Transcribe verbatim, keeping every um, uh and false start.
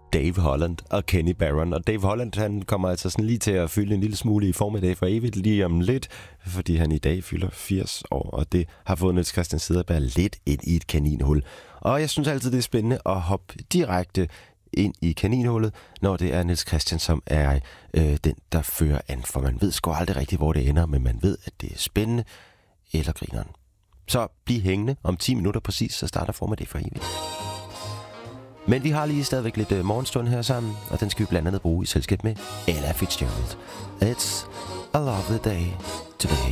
Dave Holland og Kenny Barron. Og Dave Holland, han kommer altså sådan lige til at fylde en lille smule i formiddag for evigt lige om lidt, fordi han i dag fylder firs år, og det har fået Niels Christian Cederberg lidt ind i et kaninhul. Og jeg synes altid, det er spændende at hoppe direkte ind i kaninhullet, når det er Niels Christian, som er øh, den, der fører an. For man ved sgu aldrig rigtigt, hvor det ender, men man ved, at det er spændende eller grineren. Så bliv hængende. Om ti minutter præcis, så starter formiddag for evigt. Men vi har lige stadigvæk lidt uh, morgenstund her sammen, og den skal vi blandt andet bruge i selskab med Ella Fitzgerald. It's a lovely day today.